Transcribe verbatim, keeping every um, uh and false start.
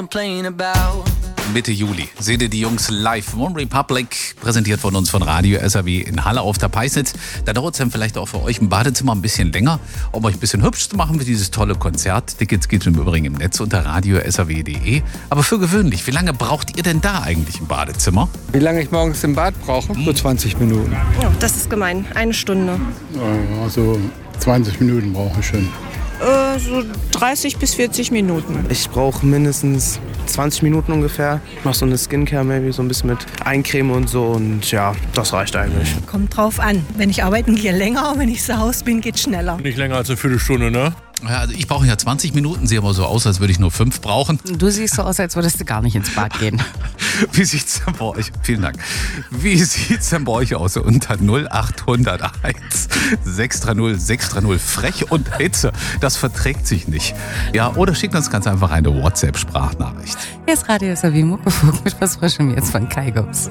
Mitte Juli seht ihr die Jungs live. One Republic, präsentiert von uns von Radio S R W in Halle auf der Peisnitz. Da dauert es dann vielleicht auch für euch im Badezimmer ein bisschen länger, um euch ein bisschen hübsch zu machen für dieses tolle Konzert. Tickets gibt es im Übrigen im Netz unter radio s r w punkt d e. Aber für gewöhnlich, wie lange braucht ihr denn da eigentlich im Badezimmer? Wie lange ich morgens im Bad brauche? So zwanzig Minuten. Oh, das ist gemein. Eine Stunde. Also zwanzig Minuten brauche ich schon. Äh, so dreißig bis vierzig Minuten. Ich brauche mindestens zwanzig Minuten ungefähr. Ich mache so eine Skincare, maybe so ein bisschen mit Eincreme und so. Und ja, das reicht eigentlich. Kommt drauf an. Wenn ich arbeiten gehe, länger. Wenn ich zu Hause bin, geht schneller. Nicht länger als eine Viertelstunde, ne? Ja, also ich brauche ja zwanzig Minuten, sehe aber so aus, als würde ich nur fünf brauchen. Du siehst so aus, als würdest du gar nicht ins Bad gehen. Wie sieht's denn bei euch? Vielen Dank. Wie sieht's denn bei euch aus? Unter null acht null eins sechs drei null sechs drei null. Frech und Hitze. Das verträgt sich nicht. Ja, oder schickt uns ganz einfach eine WhatsApp-Sprachnachricht. Hier ist Radio S R W Muckefuck mit was Frischem jetzt von Kai Gups.